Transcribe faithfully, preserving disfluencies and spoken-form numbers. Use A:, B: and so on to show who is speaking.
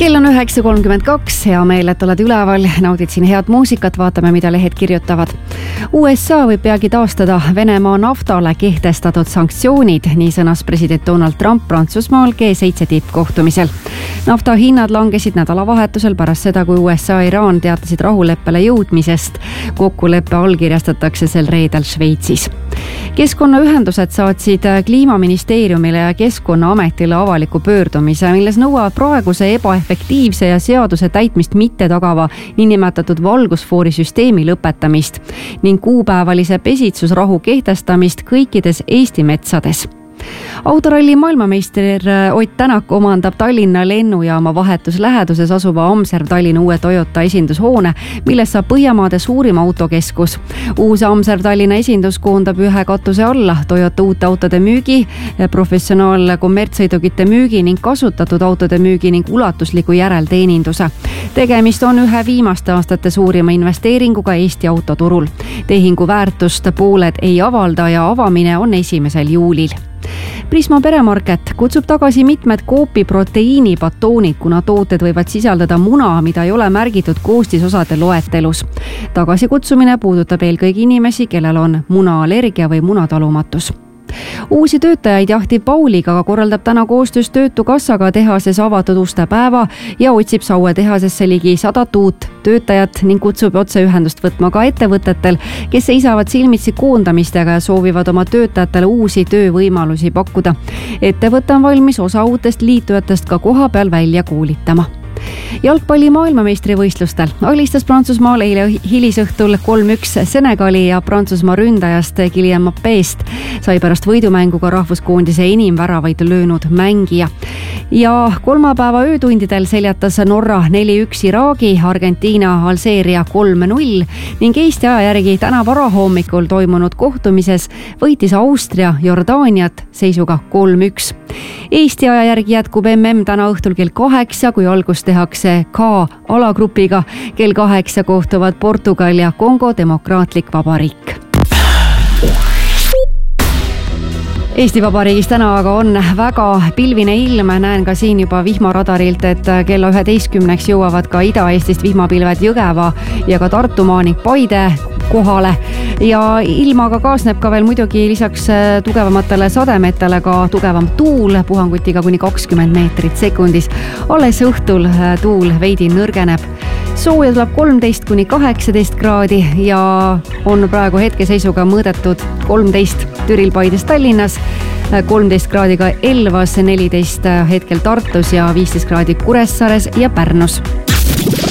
A: Kell on üheksa kolmkümmend kaks, hea meel, et oled üleval, naudid siin head muusikat, vaatame, mida lehed kirjutavad. U S A võib peagi taastada Venemaa naftale kehtestatud sanktsioonid, nii sõnas president Donald Trump Prantsusmaal G seitse tippkohtumisel. Nafta hinnad langesid nädalavahetusel pärast seda, kui U S A ja Iraan teatasid rahuleppele jõudmisest. Kokkuleppe allkirjastatakse sel reedel Šveitsis. Keskkonnaühendused saatsid Kliimaministeeriumile ja Keskkonnaametile avaliku pöördumise, milles nõuavad praeguse ebaefektiivse ja seaduse täitmist mitte tagava niinimetatud valgusfoorisüsteemi lõpetamist ning kuupäevalise pesitsusrahu kehtestamist kõikides Eesti metsades. Autoralli maailmameister Ott Tänak omandab Tallinna lennujaama vahetus läheduses asuva Amserv Tallinna uue Toyota esindushoone, milles saab Põhjamaade suurim autokeskus. Uus Amserv Tallinna esindus koondab ühe katuse alla Toyota uute autode müügi, professionaal kommertssõidukite müügi ning kasutatud autode müügi ning ulatusliku järelteeninduse. Tegemist on ühe viimaste aastate suurima investeeringuga Eesti autoturul. Tehingu väärtust pooled ei avalda ja avamine on esimesel juulil. Prisma peremarket kutsub tagasi mitmed Coopi proteiinibatoonid, kuna tooted võivad sisaldada muna, mida ei ole märgitud koostisosade loetelus. Tagasikutsumine puudutab eelkõige inimesi, kellel on munaallergia või munatalumatus. Uusi töötajaid jahtib Pauliga, aga korraldab täna koostöös Töötukassaga tehases avatud uste päeva ja otsib Saue tehasesse ligi sadat uut töötajat ning kutsub otseühendust võtma ka ettevõtetel, kes seisavad silmitsi koondamistega ja soovivad oma töötajatele uusi töövõimalusi pakkuda. Ettevõte on valmis osa uutest liitujatest ka koha peal välja koolitama. Jalgpalli maailmameistrivõistlustel alistas Prantsusmaal eile hilisõhtul kolm üks Senegali ja Prantsusmaa ründajast Kylian Mbappést sai pärast võidumänguga rahvuskoondise enim väravaid löönud mängija. Ja kolmapäeva öötundidel seljatas Norra neli üks Iraagi, Argentiina Alžeeria kolm null ning Eesti aja järgi täna varahommikul toimunud kohtumises võitis Austria Jordaaniat seisuga kolm üks. Eesti aja järgi jätkub M M täna õhtul kell kaheksa, kui algus tehakse K alagrupiga. Kell kaheksa kohtuvad Portugal ja Kongo Demokraatlik Vabariik. Eesti Vabariigis täna aga on väga pilvine ilm, näen ka siin juba vihmaradarilt, et kella üheteistkümneks jõuavad ka Ida-Eestist vihmapilved Jõgeva ja ka Tartumaa ning Paide kohale ja ilmaga kaasneb ka veel muidugi lisaks tugevamatele sademetele ka tugevam tuul, puhangutiga kuni kakskümmend meetrit sekundis. Alles õhtul tuul veidi nõrgeneb. Sooja tuleb kolmteist kuni kaheksateist kraadi ja on praegu hetkeseisuga mõõdetud kolmteist Türil, Paides, Tallinnas, kolmteist kraadiga Elvas, neliteist hetkel Tartus ja viisteist kraadi Kuressaares ja Pärnus.